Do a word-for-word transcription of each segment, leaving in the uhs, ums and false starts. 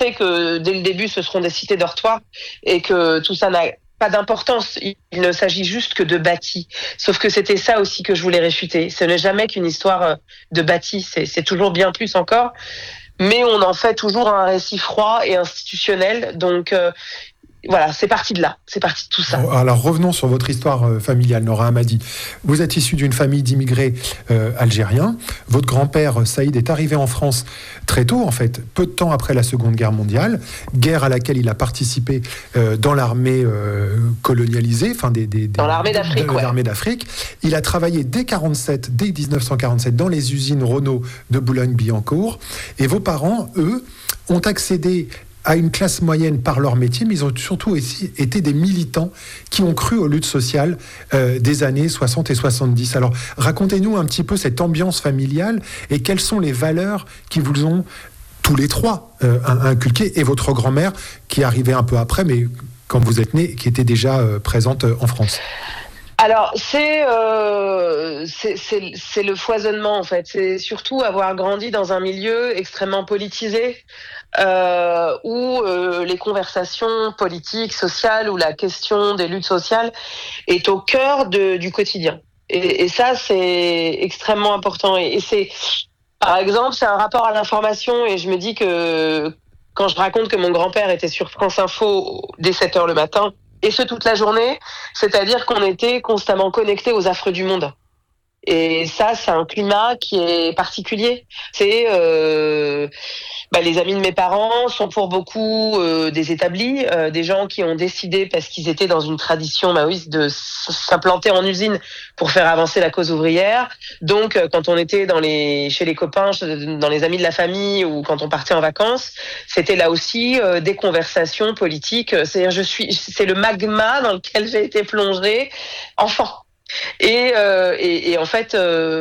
pensé que dès le début, ce seront des cités dortoirs et que tout ça n'a pas d'importance. Il ne s'agit juste que de bâti. Sauf que c'était ça aussi que je voulais réfuter. Ce n'est jamais qu'une histoire de bâti. C'est, c'est toujours bien plus encore. Mais on en fait toujours un récit froid et institutionnel. Donc, euh, voilà, c'est parti de là, c'est parti de tout ça. Alors revenons sur votre histoire euh, familiale, Nora Hamadi. Vous êtes issue d'une famille d'immigrés euh, algériens. Votre grand-père Saïd est arrivé en France très tôt, en fait, peu de temps après la Seconde Guerre mondiale, guerre à laquelle il a participé euh, dans l'armée euh, colonialisée, enfin des, des, des dans l'armée d'Afrique. De, de l'armée d'Afrique. Il a travaillé dès quarante-sept, dès dix-neuf cent quarante-sept, dans les usines Renault de Boulogne-Billancourt. Et vos parents, eux, ont accédé à une classe moyenne par leur métier, mais ils ont surtout aussi été des militants qui ont cru aux luttes sociales euh, des années soixante et soixante-dix. Alors, racontez-nous un petit peu cette ambiance familiale et quelles sont les valeurs qui vous ont, tous les trois, euh, inculquées, et votre grand-mère, qui est arrivée un peu après, mais quand vous êtes né, qui était déjà euh, présente en France. Alors, c'est, euh, c'est, c'est, c'est le foisonnement, en fait. C'est surtout avoir grandi dans un milieu extrêmement politisé, euh, où euh, les conversations politiques, sociales, où la question des luttes sociales est au cœur de, du quotidien. Et, et ça, c'est extrêmement important. Et, et c'est, par exemple, c'est un rapport à l'information, et je me dis que quand je raconte que mon grand-père était sur France Info dès sept heures le matin, et ce toute la journée, c'est-à-dire qu'on était constamment connectés aux affres du monde. Et ça, c'est un climat qui est particulier. C'est euh, bah, les amis de mes parents sont pour beaucoup euh, des établis, euh, des gens qui ont décidé, parce qu'ils étaient dans une tradition maoïste, de s'implanter en usine pour faire avancer la cause ouvrière. Donc, quand on était dans les, chez les copains, dans les amis de la famille, ou quand on partait en vacances, c'était là aussi euh, des conversations politiques. C'est-à-dire, je suis, c'est le magma dans lequel j'ai été plongée enfant. Et, euh, et, et en fait,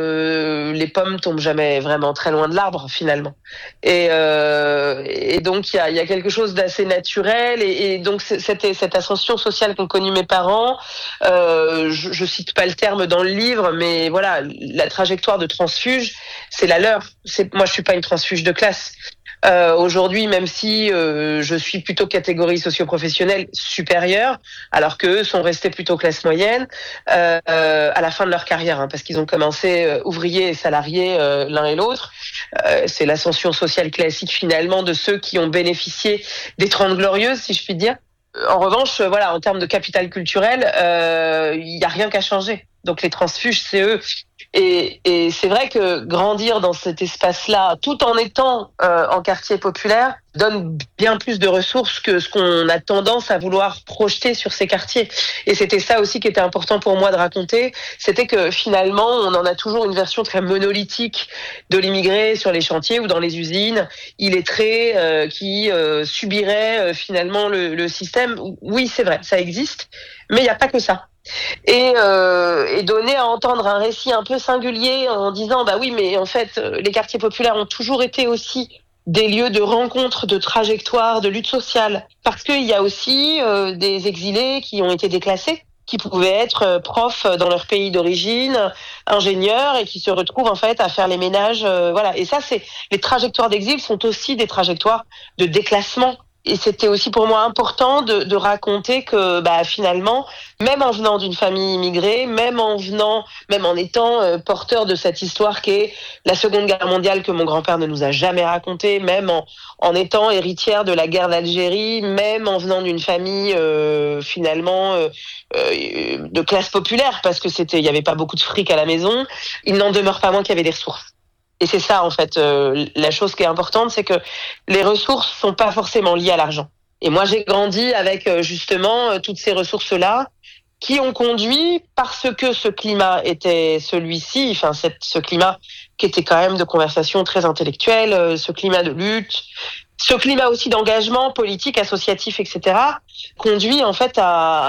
euh, les pommes tombent jamais vraiment très loin de l'arbre, finalement. Et, euh, et donc, il y a, y a quelque chose d'assez naturel. Et, et donc, cette, cette ascension sociale qu'ont connue mes parents, euh, je, je cite pas le terme dans le livre, mais voilà, la trajectoire de transfuge, c'est la leur. C'est, moi, je suis pas une transfuge de classe. Euh, aujourd'hui, même si euh, je suis plutôt catégorie socio-professionnelle supérieure, alors qu'eux sont restés plutôt classe moyenne, euh, euh, à la fin de leur carrière, hein, parce qu'ils ont commencé euh, ouvriers et salariés euh, l'un et l'autre. Euh, c'est l'ascension sociale classique finalement de ceux qui ont bénéficié des Trente Glorieuses, si je puis dire. En revanche, euh, voilà, en termes de capital culturel, il euh, y a rien qu'à changer. Donc les transfuges, c'est eux. Et, et c'est vrai que grandir dans cet espace-là, tout en étant euh, en quartier populaire, donne bien plus de ressources que ce qu'on a tendance à vouloir projeter sur ces quartiers. Et c'était ça aussi qui était important pour moi de raconter, c'était que finalement, on en a toujours une version très monolithique de l'immigré sur les chantiers ou dans les usines, illettré, euh, qui euh, subirait euh, finalement le, le système. Oui, c'est vrai, ça existe, mais il n'y a pas que ça. Et, euh, et donner à entendre un récit un peu singulier en disant bah oui mais en fait les quartiers populaires ont toujours été aussi des lieux de rencontre, de trajectoire, de lutte sociale, parce qu'il y a aussi euh, des exilés qui ont été déclassés, qui pouvaient être profs dans leur pays d'origine, ingénieurs, et qui se retrouvent en fait à faire les ménages, euh, voilà. Et ça, c'est les trajectoires d'exil sont aussi des trajectoires de déclassement. Et c'était aussi pour moi important de, de raconter que bah, finalement, même en venant d'une famille immigrée, même en venant, même en étant euh, porteur de cette histoire qu'est la Seconde Guerre mondiale que mon grand-père ne nous a jamais racontée, même en, en étant héritière de la guerre d'Algérie, même en venant d'une famille euh, finalement euh, euh, de classe populaire, parce que c'était, il y avait pas beaucoup de fric à la maison, il n'en demeure pas moins qu'il y avait des ressources. Et c'est ça, en fait, euh, la chose qui est importante, c'est que les ressources sont pas forcément liées à l'argent. Et moi, j'ai grandi avec, euh, justement, euh, toutes ces ressources-là qui ont conduit, parce que ce climat était celui-ci, enfin, cette, ce climat qui était quand même de conversation très intellectuelle, euh, ce climat de lutte, ce climat aussi d'engagement politique, associatif, et cetera, conduit, en fait, à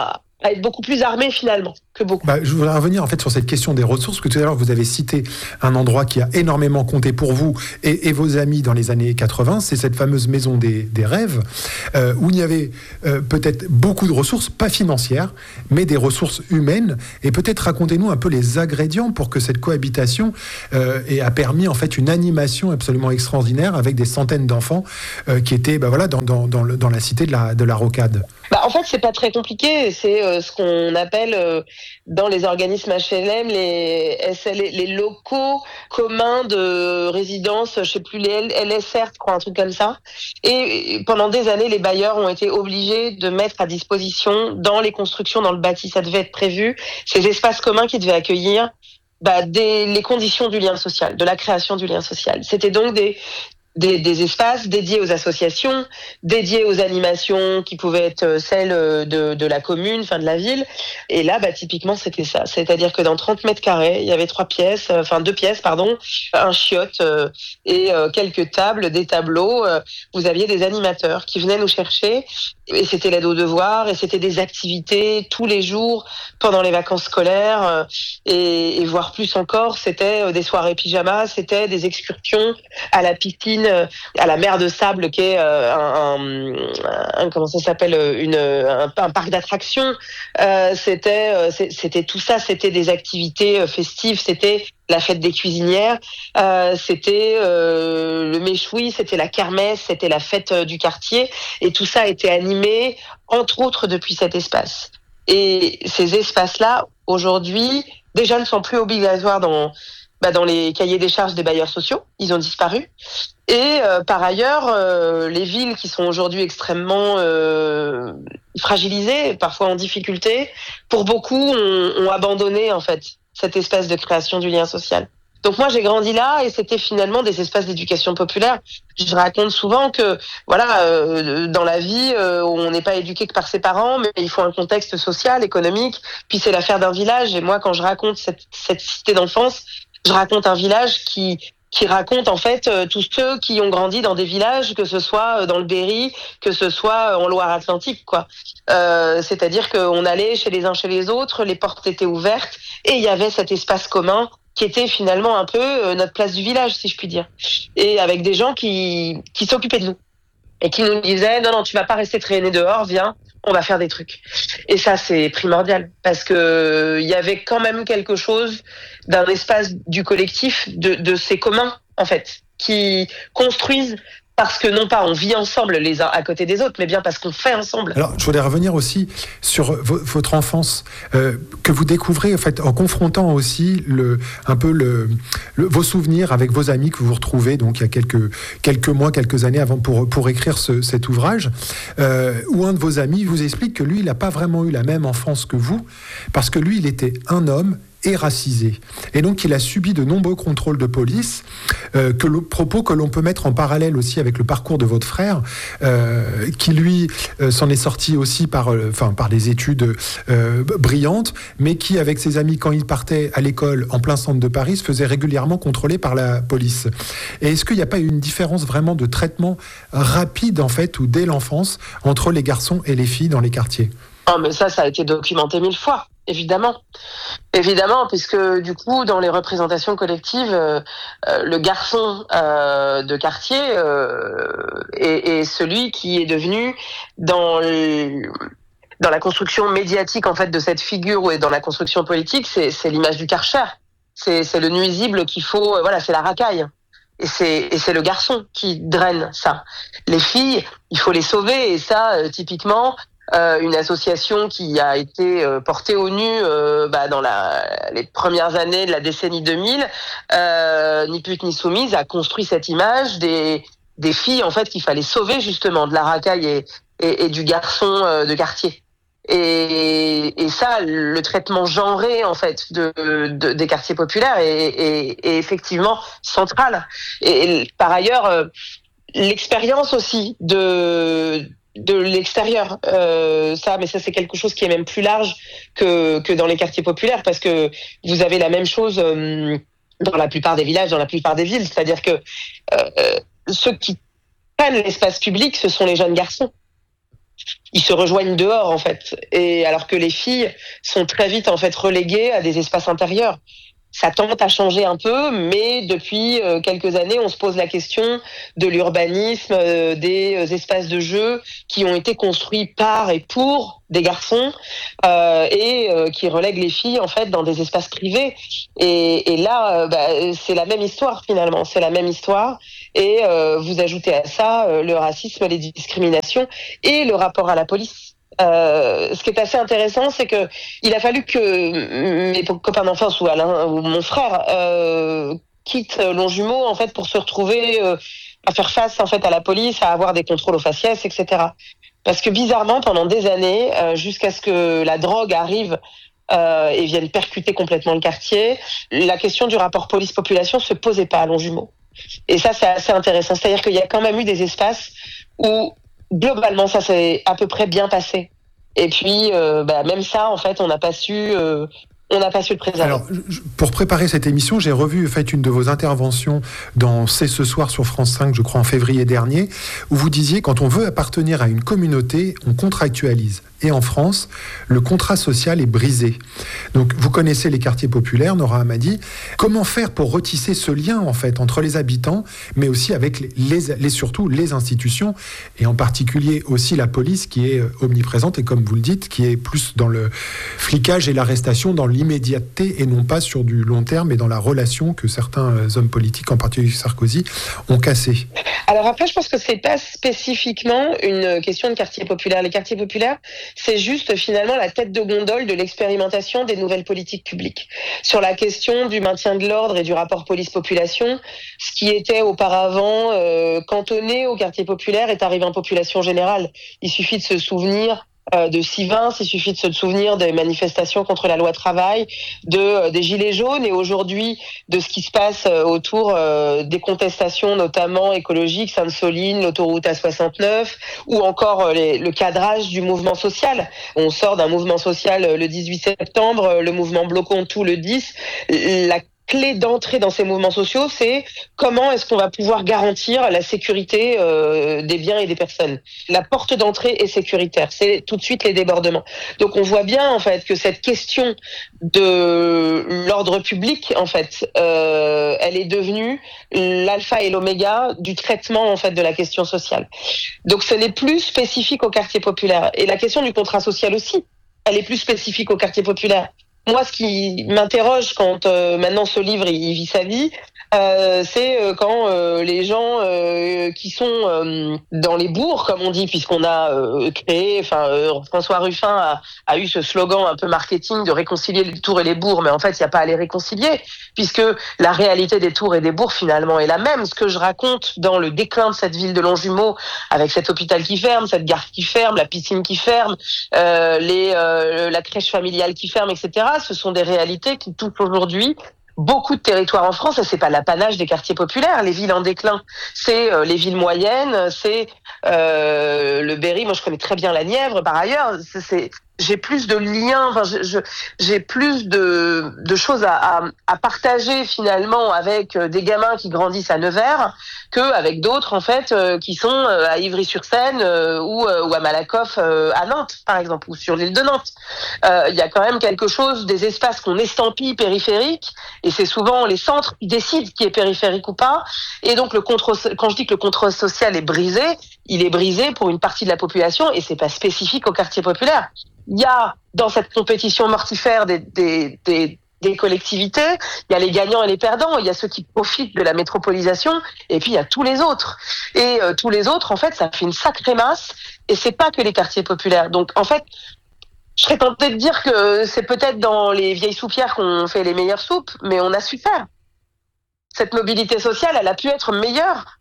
à être beaucoup plus armés finalement que beaucoup. Bah, je voudrais revenir en fait sur cette question des ressources, que tout à l'heure vous avez cité un endroit qui a énormément compté pour vous et, et vos amis dans les années quatre-vingts, c'est cette fameuse maison des, des rêves, euh, où il y avait euh, peut-être beaucoup de ressources, pas financières, mais des ressources humaines. Et peut-être racontez-nous un peu les ingrédients pour que cette cohabitation euh, ait, a permis en fait une animation absolument extraordinaire avec des centaines d'enfants euh, qui étaient bah, voilà, dans, dans, dans, le, dans la cité de la, de la Rocade. Bah, en fait, c'est pas très compliqué. C'est euh, ce qu'on appelle euh, dans les organismes H L M les S L, les locaux communs de résidence, je sais plus, les L S R, je crois, un truc comme ça. Et, et pendant des années, les bailleurs ont été obligés de mettre à disposition dans les constructions, dans le bâti, ça devait être prévu, ces espaces communs qui devaient accueillir bah, des, les conditions du lien social, de la création du lien social. C'était donc des Des, des espaces dédiés aux associations, dédiés aux animations qui pouvaient être celles de, de la commune, enfin de la ville. Et là, bah, typiquement, c'était ça. C'est-à-dire que dans trente mètres carrés, il y avait trois pièces, euh, enfin deux pièces, pardon, un chiotte euh, et euh, quelques tables, des tableaux. Euh, vous aviez des animateurs qui venaient nous chercher. Et c'était l'aide aux devoirs, et c'était des activités tous les jours pendant les vacances scolaires. Euh, et, et voire plus encore, c'était euh, des soirées pyjamas, c'était des excursions à la piscine, à la mer de sable, qui est euh, un, un, un comment ça s'appelle, une un, un parc d'attractions. Euh, c'était euh, c'était tout ça, c'était des activités festives, c'était la fête des cuisinières, euh, c'était euh, le méchoui, c'était la kermesse, c'était la fête du quartier, et tout ça a été animé entre autres depuis cet espace. Et ces espaces-là aujourd'hui déjà ne sont plus obligatoires dans Bah dans les cahiers des charges des bailleurs sociaux, ils ont disparu. Et euh, par ailleurs, euh, les villes qui sont aujourd'hui extrêmement euh, fragilisées, parfois en difficulté, pour beaucoup ont, ont abandonné en fait cet espace de création du lien social. Donc moi j'ai grandi là et c'était finalement des espaces d'éducation populaire. Je raconte souvent que voilà, euh, dans la vie, euh, on n'est pas éduqué que par ses parents, mais il faut un contexte social, économique. Puis c'est l'affaire d'un village. Et moi quand je raconte cette, cette cité d'enfance, je raconte un village qui qui raconte en fait euh, tous ceux qui ont grandi dans des villages, que ce soit euh, dans le Berry, que ce soit en Loire-Atlantique, quoi. Euh, c'est-à-dire qu'on allait chez les uns chez les autres, les portes étaient ouvertes et il y avait cet espace commun qui était finalement un peu euh, notre place du village, si je puis dire. Et avec des gens qui qui s'occupaient de nous et qui nous disaient non non tu vas pas rester traîner dehors, viens, on va faire des trucs. Et ça, c'est primordial parce que il y avait quand même quelque chose d'un espace du collectif, de, de ces communs, en fait, qui construisent parce que non pas on vit ensemble les uns à côté des autres, mais bien parce qu'on fait ensemble. Alors, je voulais revenir aussi sur v- votre enfance euh, que vous découvrez en fait en confrontant aussi le un peu le, le vos souvenirs avec vos amis que vous vous retrouvez donc il y a quelques quelques mois, quelques années avant pour pour écrire ce, cet ouvrage, euh, où un de vos amis vous explique que lui il n'a pas vraiment eu la même enfance que vous parce que lui il était un homme et racisé. Et donc, il a subi de nombreux contrôles de police, euh, que le propos que l'on peut mettre en parallèle aussi avec le parcours de votre frère, euh, qui lui euh, s'en est sorti aussi par, euh, enfin, par des études euh, brillantes, mais qui, avec ses amis, quand il partait à l'école en plein centre de Paris, se faisait régulièrement contrôler par la police. Et est-ce qu'il n'y a pas une différence vraiment de traitement rapide, en fait, ou dès l'enfance, entre les garçons et les filles dans les quartiers ? Oh, mais ça, ça a été documenté mille fois. Évidemment, évidemment, puisque du coup, dans les représentations collectives, euh, euh, le garçon euh, de quartier euh, est, est celui qui est devenu dans le, dans la construction médiatique en fait de cette figure et dans la construction politique, c'est, c'est l'image du Karcher, c'est, c'est le nuisible qu'il faut, euh, voilà, c'est la racaille. Et c'est, et c'est le garçon qui draine ça. Les filles, il faut les sauver, et ça, euh, typiquement. Euh, une association qui a été euh, portée au nu euh, bah, dans la, les premières années de la décennie deux mille, euh, Ni pute ni soumise, a construit cette image des, des filles en fait qu'il fallait sauver justement de la racaille et, et, et du garçon euh, de quartier. Et, et ça, le traitement genré en fait de, de des quartiers populaires est, est, est effectivement central. Et, et par ailleurs, euh, l'expérience aussi de de l'extérieur, euh, ça, mais ça c'est quelque chose qui est même plus large que que dans les quartiers populaires, parce que vous avez la même chose euh, dans la plupart des villages, dans la plupart des villes, c'est-à-dire que euh, ceux qui prennent l'espace public, ce sont les jeunes garçons. ils se rejoignent dehors en fait. Et alors que les filles sont très vite en fait reléguées à des espaces intérieurs. Ça tente à changer un peu, mais depuis euh, quelques années, on se pose la question de l'urbanisme, euh, des euh, espaces de jeu qui ont été construits par et pour des garçons euh, et euh, qui relèguent les filles en fait dans des espaces privés. Et, et là, euh, bah, c'est la même histoire finalement, c'est la même histoire. Et euh, vous ajoutez à ça euh, le racisme, les discriminations et le rapport à la police. Euh, ce qui est assez intéressant, c'est que il a fallu que mes copains d'enfance ou Alain ou mon frère euh, quittent Longjumeau en fait pour se retrouver euh, à faire face en fait à la police, à avoir des contrôles aux faciès, et cetera. Parce que bizarrement, pendant des années, euh, jusqu'à ce que la drogue arrive euh, et vienne percuter complètement le quartier, la question du rapport police-population se posait pas à Longjumeau. Et ça, c'est assez intéressant. C'est-à-dire qu'il y a quand même eu des espaces où globalement, ça s'est à peu près bien passé. Et puis, euh, bah, même ça, en fait, on n'a pas su, euh, on n'a pas su le préserver. Alors, je, pour préparer cette émission, j'ai revu en fait une de vos interventions dans C'est ce soir sur France cinq, je crois en février dernier, où vous disiez quand on veut appartenir à une communauté, on contractualise. Et en France, le contrat social est brisé. Donc, vous connaissez les quartiers populaires, Nora Hamady. Comment faire pour retisser ce lien, en fait, entre les habitants, mais aussi avec les, les, les surtout les institutions, et en particulier aussi la police qui est omniprésente et, comme vous le dites, qui est plus dans le flicage et l'arrestation, dans l'immédiateté et non pas sur du long terme et dans la relation que certains hommes politiques, en particulier Sarkozy, ont cassée. Alors après, je pense que c'est pas spécifiquement une question de quartier populaire. Les quartiers populaires, c'est juste finalement la tête de gondole de l'expérimentation des nouvelles politiques publiques. Sur la question du maintien de l'ordre et du rapport police-population, ce qui était auparavant euh, cantonné au quartier populaire est arrivé en population générale. Il suffit de se souvenir euh, de Sivins, il suffit de se souvenir des manifestations contre la loi travail, de euh, des gilets jaunes et aujourd'hui de ce qui se passe euh, autour euh, des contestations notamment écologiques, Sainte-Soline, l'autoroute A soixante-neuf ou encore euh, les, le cadrage du mouvement social. On sort d'un mouvement social euh, le dix-huit septembre, euh, le mouvement Bloquons tout le dix. La clé d'entrée dans ces mouvements sociaux, c'est comment est-ce qu'on va pouvoir garantir la sécurité euh, des biens et des personnes. La porte d'entrée est sécuritaire, c'est tout de suite les débordements. Donc on voit bien en fait que cette question de l'ordre public, en fait, euh, elle est devenue l'alpha et l'oméga du traitement en fait de la question sociale. Donc ce n'est plus spécifique au quartier populaire. Et la question du contrat social aussi, elle est plus spécifique au quartier populaire. Moi, ce qui m'interroge quand euh, maintenant ce livre il, il vit sa vie, euh, c'est euh, quand euh, les gens euh, qui sont euh, dans les bourgs, comme on dit, puisqu'on a euh, créé, enfin euh, François Ruffin a, a eu ce slogan un peu marketing de réconcilier les tours et les bourgs, mais en fait il n'y a pas à les réconcilier, puisque la réalité des tours et des bourgs finalement est la même. Ce que je raconte dans le déclin de cette ville de Longjumeau, avec cet hôpital qui ferme, cette gare qui ferme, la piscine qui ferme, euh, les, euh, la crèche familiale qui ferme, et cetera, ce sont des réalités qui touchent aujourd'hui beaucoup de territoires en France, et c'est pas l'apanage des quartiers populaires. Les villes en déclin, c'est euh, les villes moyennes, c'est euh, le Berry. Moi, je connais très bien la Nièvre, par ailleurs. C'est, c'est j'ai plus de liens, enfin, je, je, j'ai plus de, de choses à, à, à partager finalement avec des gamins qui grandissent à Nevers que avec d'autres en fait euh, qui sont euh, à Ivry-sur-Seine euh, ou, euh, ou à Malakoff euh, à Nantes par exemple ou sur l'île de Nantes. Il euh, y a quand même quelque chose des espaces qu'on estampille périphériques et c'est souvent les centres qui décident qui est périphérique ou pas. Et donc le contrôle, quand je dis que le contrôle social est brisé, il est brisé pour une partie de la population et c'est pas spécifique au quartier populaire. Il y a dans cette compétition mortifère des, des, des, des collectivités, il y a les gagnants et les perdants, il y a ceux qui profitent de la métropolisation, et puis il y a tous les autres. Et euh, tous les autres, en fait, ça fait une sacrée masse, et c'est pas que les quartiers populaires. Donc, en fait, je serais tentée de dire que c'est peut-être dans les vieilles soupières qu'on fait les meilleures soupes, mais on a su faire. Cette mobilité sociale, elle a pu être meilleure.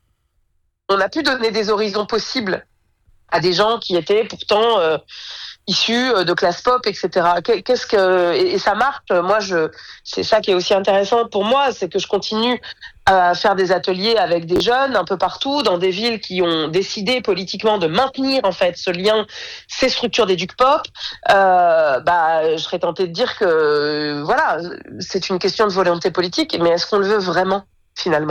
On a pu donner des horizons possibles à des gens qui étaient pourtant euh, issus de classe pop, et cetera. Qu'est-ce que et ça marche. Moi, je c'est ça qui est aussi intéressant pour moi, c'est que je continue à faire des ateliers avec des jeunes un peu partout dans des villes qui ont décidé politiquement de maintenir en fait ce lien, ces structures d'éduc pop. Euh, bah, je serais tentée de dire que voilà, c'est une question de volonté politique, mais est-ce qu'on le veut vraiment finalement?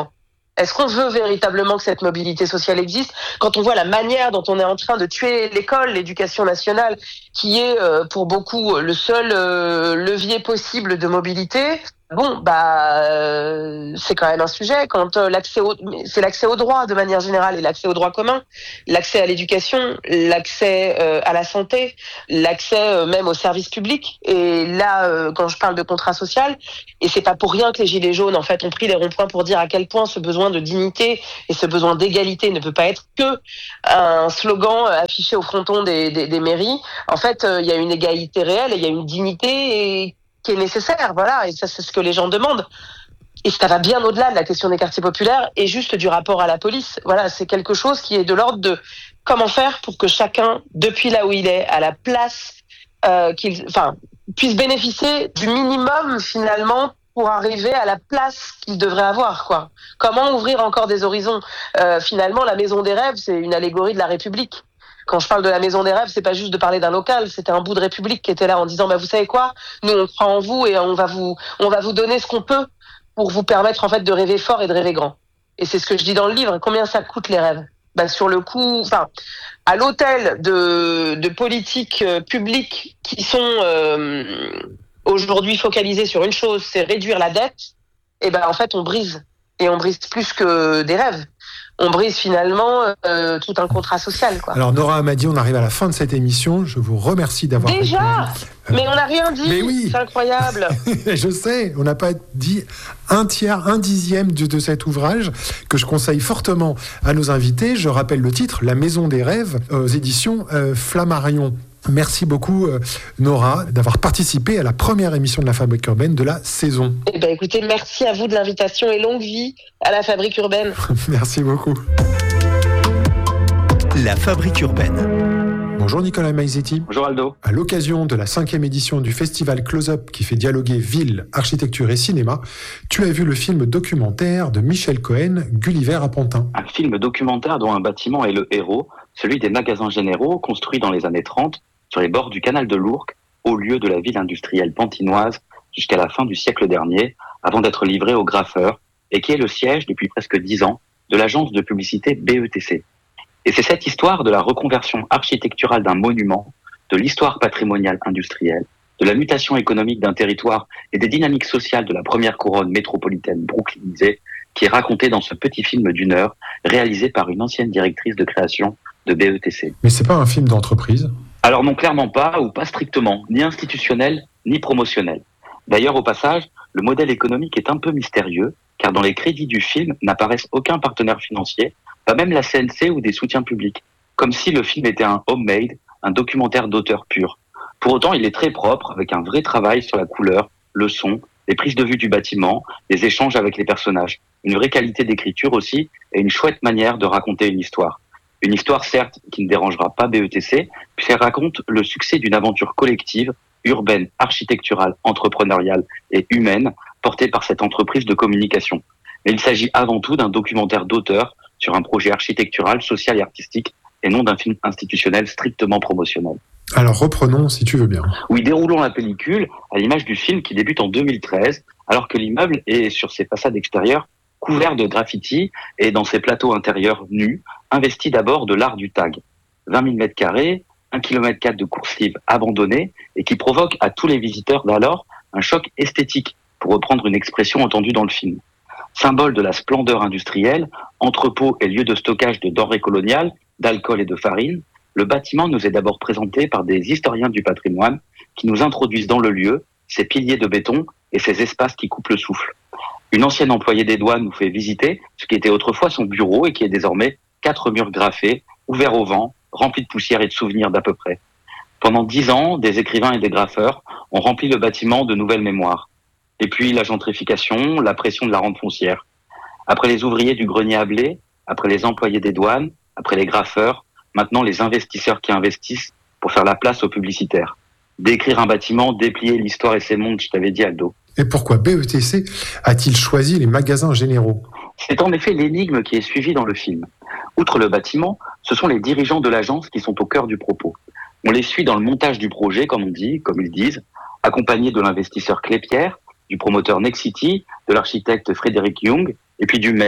Est-ce qu'on veut véritablement que cette mobilité sociale existe quand on voit la manière dont on est en train de tuer l'école, l'éducation nationale, qui est euh, pour beaucoup le seul euh, levier possible de mobilité? Bon, bah, euh, c'est quand même un sujet. Quand euh, l'accès au, c'est l'accès au droit de manière générale et l'accès au droit commun, l'accès à l'éducation, l'accès euh, à la santé, l'accès euh, même aux services publics. Et là, euh, quand je parle de contrat social, et c'est pas pour rien que les gilets jaunes en fait ont pris les ronds-points pour dire à quel point ce besoin de dignité et ce besoin d'égalité ne peut pas être que un slogan affiché au fronton des, des, des mairies. En fait, il euh, y a une égalité réelle et il y a une dignité et qui est nécessaire, voilà, et ça c'est ce que les gens demandent. Et ça va bien au-delà de la question des quartiers populaires et juste du rapport à la police. Voilà, c'est quelque chose qui est de l'ordre de comment faire pour que chacun, depuis là où il est, à la place euh, qu'il, enfin, puisse bénéficier du minimum finalement pour arriver à la place qu'il devrait avoir, quoi. Comment ouvrir encore des horizons? euh, Finalement, la maison des rêves, c'est une allégorie de la République. Quand je parle de la maison des rêves, c'est pas juste de parler d'un local, c'était un bout de République qui était là en disant bah vous savez quoi, nous on croit en vous et on va vous on va vous donner ce qu'on peut pour vous permettre en fait de rêver fort et de rêver grand. Et c'est ce que je dis dans le livre. Combien ça coûte les rêves? Bah sur le coup, enfin à l'hôtel de de politiques euh, publiques qui sont euh, aujourd'hui focalisées sur une chose, c'est réduire la dette. Et ben en fait on brise et on brise plus que des rêves. On brise finalement euh, tout un contrat social, quoi. Alors Nora Hamadi, on arrive à la fin de cette émission. Je vous remercie d'avoir déjà répondu. Mais on n'a rien dit. Mais oui. C'est incroyable. Je sais, on n'a pas dit un tiers, un dixième de, de cet ouvrage que je conseille fortement à nos invités. Je rappelle le titre, La Maison des Rêves, aux éditions euh, Flammarion. Merci beaucoup euh, Nora d'avoir participé à la première émission de la Fabrique urbaine de la saison. Eh ben écoutez, merci à vous de l'invitation et longue vie à la Fabrique urbaine. Merci beaucoup. La Fabrique urbaine. Bonjour Nicolas Maizetti. Bonjour Aldo. À l'occasion de la cinquième édition du festival Close-Up qui fait dialoguer ville, architecture et cinéma, tu as vu le film documentaire de Michel Cohen, Gulliver à Pantin. Un film documentaire dont un bâtiment est le héros, celui des magasins généraux construits dans les années trente sur les bords du canal de l'Ourcq, au lieu de la ville industrielle pantinoise jusqu'à la fin du siècle dernier, avant d'être livré aux graffeurs, et qui est le siège depuis presque dix ans de l'agence de publicité B E T C. Et c'est cette histoire de la reconversion architecturale d'un monument, de l'histoire patrimoniale industrielle, de la mutation économique d'un territoire et des dynamiques sociales de la première couronne métropolitaine brooklynisée qui est racontée dans ce petit film d'une heure, réalisé par une ancienne directrice de création de B E T C. Mais c'est pas un film d'entreprise? Alors non, clairement pas, ou pas strictement, ni institutionnel, ni promotionnel. D'ailleurs, au passage, le modèle économique est un peu mystérieux, car dans les crédits du film n'apparaissent aucun partenaire financier, pas même la C N C ou des soutiens publics, comme si le film était un homemade, un documentaire d'auteur pur. Pour autant, il est très propre, avec un vrai travail sur la couleur, le son, les prises de vue du bâtiment, les échanges avec les personnages, une vraie qualité d'écriture aussi, et une chouette manière de raconter une histoire. Une histoire, certes, qui ne dérangera pas B E T C, puisqu'elle raconte le succès d'une aventure collective, urbaine, architecturale, entrepreneuriale et humaine, portée par cette entreprise de communication. Mais il s'agit avant tout d'un documentaire d'auteur sur un projet architectural, social et artistique, et non d'un film institutionnel strictement promotionnel. Alors reprenons, si tu veux bien. Oui, déroulons la pellicule à l'image du film qui débute en deux mille treize, alors que l'immeuble est, sur ses façades extérieures, couvert de graffitis et dans ses plateaux intérieurs nus, investi d'abord de l'art du tag. vingt mille mètres carrés, un kilomètre quatre de coursives abandonnées et qui provoque à tous les visiteurs d'alors un choc esthétique, pour reprendre une expression entendue dans le film. Symbole de la splendeur industrielle, entrepôt et lieu de stockage de denrées coloniales, d'alcool et de farine, le bâtiment nous est d'abord présenté par des historiens du patrimoine qui nous introduisent dans le lieu, ses piliers de béton et ses espaces qui coupent le souffle. Une ancienne employée des douanes nous fait visiter ce qui était autrefois son bureau et qui est désormais quatre murs graffés, ouverts au vent, remplis de poussière et de souvenirs d'à peu près. Pendant dix ans, des écrivains et des graffeurs ont rempli le bâtiment de nouvelles mémoires. Et puis la gentrification, la pression de la rente foncière. Après les ouvriers du grenier à blé, après les employés des douanes, après les graffeurs, maintenant les investisseurs qui investissent pour faire la place aux publicitaires. Décrire un bâtiment, déplier l'histoire et ses mondes, je t'avais dit Aldo. Et pourquoi B E T C a-t-il choisi les magasins généraux? C'est en effet l'énigme qui est suivie dans le film. Outre le bâtiment, ce sont les dirigeants de l'agence qui sont au cœur du propos. On les suit dans le montage du projet, comme on dit, comme ils disent, accompagnés de l'investisseur Clépierre, du promoteur Nexity, de l'architecte Frédéric Young, et puis du maire,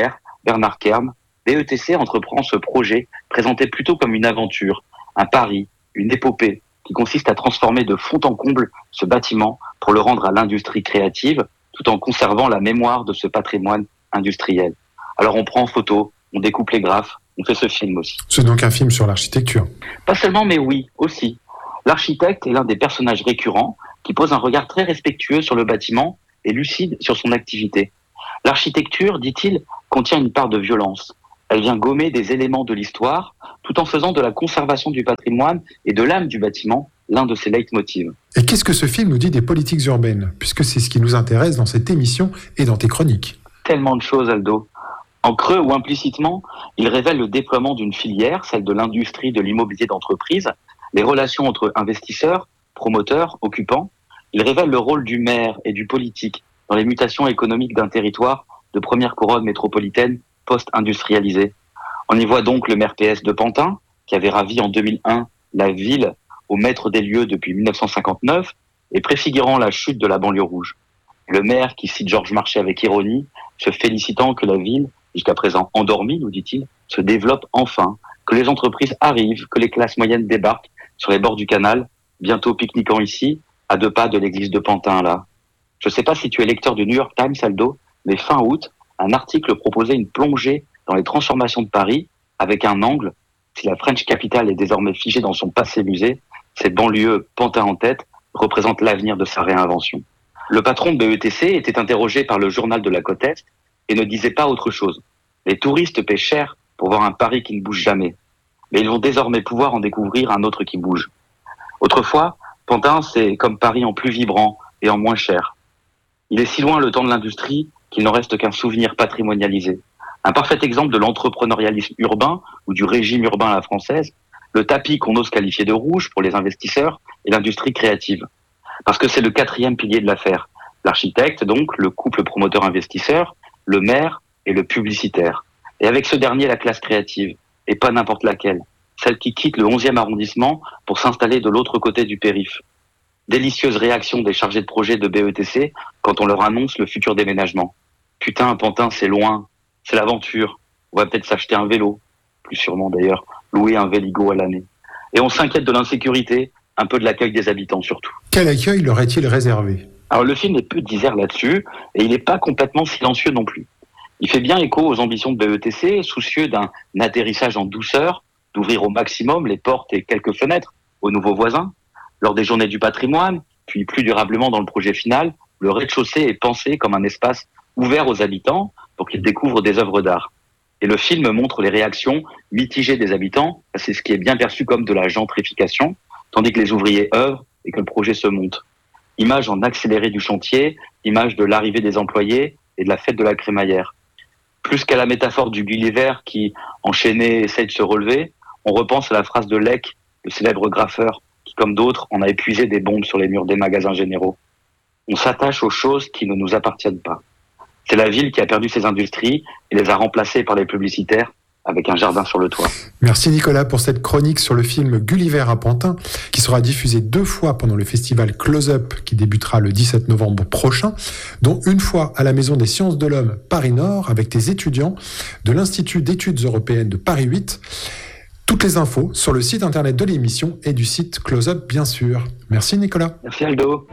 Bernard Kern, B E T C entreprend ce projet présenté plutôt comme une aventure, un pari, une épopée qui consiste à transformer de fond en comble ce bâtiment pour le rendre à l'industrie créative tout en conservant la mémoire de ce patrimoine industriel. Alors on prend en photo, on découpe les graphes, on fait ce film aussi. C'est donc un film sur l'architecture. Pas seulement, mais oui, aussi. L'architecte est l'un des personnages récurrents qui pose un regard très respectueux sur le bâtiment et lucide sur son activité. L'architecture, dit-il, contient une part de violence. Elle vient gommer des éléments de l'histoire tout en faisant de la conservation du patrimoine et de l'âme du bâtiment l'un de ses leitmotivs. Et qu'est-ce que ce film nous dit des politiques urbaines, puisque c'est ce qui nous intéresse dans cette émission et dans tes chroniques? Tellement de choses, Aldo. En creux ou implicitement, il révèle le déploiement d'une filière, celle de l'industrie de l'immobilier d'entreprise, les relations entre investisseurs, promoteurs, occupants. Il révèle le rôle du maire et du politique dans les mutations économiques d'un territoire de première couronne métropolitaine post-industrialisée. On y voit donc le maire P S de Pantin, qui avait ravi en deux mille un la ville au maître des lieux depuis dix-neuf cent cinquante-neuf et préfigurant la chute de la banlieue rouge. Le maire qui cite Georges Marchais avec ironie, se félicitant que la ville, jusqu'à présent endormie, nous dit-il, se développe enfin, que les entreprises arrivent, que les classes moyennes débarquent sur les bords du canal, bientôt pique-niquant ici, à deux pas de l'église de Pantin, là. Je ne sais pas si tu es lecteur du New York Times, Aldo, mais fin août, un article proposait une plongée dans les transformations de Paris avec un angle. Si la French Capital est désormais figée dans son passé musée, cette banlieue Pantin en tête représente l'avenir de sa réinvention. Le patron de B E T C était interrogé par le journal de la Côte Est et ne disait pas autre chose. Les touristes paient cher pour voir un Paris qui ne bouge jamais. Mais ils vont désormais pouvoir en découvrir un autre qui bouge. Autrefois, Pantin, c'est comme Paris en plus vibrant et en moins cher. Il est si loin le temps de l'industrie qu'il n'en reste qu'un souvenir patrimonialisé. Un parfait exemple de l'entrepreneurialisme urbain ou du régime urbain à la française, le tapis qu'on ose qualifier de rouge pour les investisseurs et l'industrie créative. Parce que c'est le quatrième pilier de l'affaire. L'architecte, donc, le couple promoteur-investisseur, le maire et le publicitaire. Et avec ce dernier, la classe créative, et pas n'importe laquelle, celle qui quitte le onzième arrondissement pour s'installer de l'autre côté du périph'. Délicieuse réaction des chargés de projet de B E T C quand on leur annonce le futur déménagement. Putain, Pantin, c'est loin, c'est l'aventure, on va peut-être s'acheter un vélo, plus sûrement d'ailleurs, louer un Véligo à l'année. Et on s'inquiète de l'insécurité, un peu de l'accueil des habitants surtout. Quel accueil leur est-il réservé? Alors le film est peu disert là-dessus, et il n'est pas complètement silencieux non plus. Il fait bien écho aux ambitions de B E T C, soucieux d'un atterrissage en douceur, d'ouvrir au maximum les portes et quelques fenêtres aux nouveaux voisins. Lors des journées du patrimoine, puis plus durablement dans le projet final, le rez-de-chaussée est pensé comme un espace ouvert aux habitants pour qu'ils découvrent des œuvres d'art. Et le film montre les réactions mitigées des habitants, c'est ce qui est bien perçu comme de la gentrification, tandis que les ouvriers œuvrent et que le projet se monte. Image en accéléré du chantier, image de l'arrivée des employés et de la fête de la crémaillère. Plus qu'à la métaphore du Gulliver qui, enchaîné, essaye de se relever, on repense à la phrase de Lec, le célèbre graffeur, qui, comme d'autres, en a épuisé des bombes sur les murs des magasins généraux. On s'attache aux choses qui ne nous appartiennent pas. C'est la ville qui a perdu ses industries et les a remplacées par les publicitaires avec un jardin sur le toit. Merci Nicolas pour cette chronique sur le film Gulliver à Pantin, qui sera diffusé deux fois pendant le festival Close-Up qui débutera le dix-sept novembre prochain, dont une fois à la Maison des Sciences de l'Homme Paris-Nord avec tes étudiants de l'Institut d'études européennes de Paris huit. Toutes les infos sur le site internet de l'émission et du site Close-Up bien sûr. Merci Nicolas. Merci Aldo.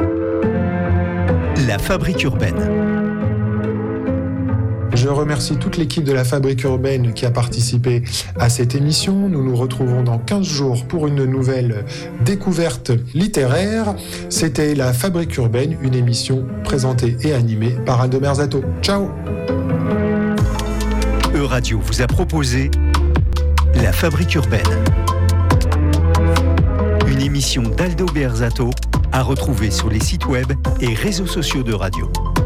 La Fabrique urbaine. Je remercie toute l'équipe de la Fabrique urbaine qui a participé à cette émission. Nous nous retrouvons dans quinze jours pour une nouvelle découverte littéraire. C'était la Fabrique urbaine, une émission présentée et animée par Aldo Berzato. Ciao. E-Radio vous a proposé La Fabrique urbaine. Une émission d'Aldo Berzato à retrouver sur les sites web et réseaux sociaux de radio.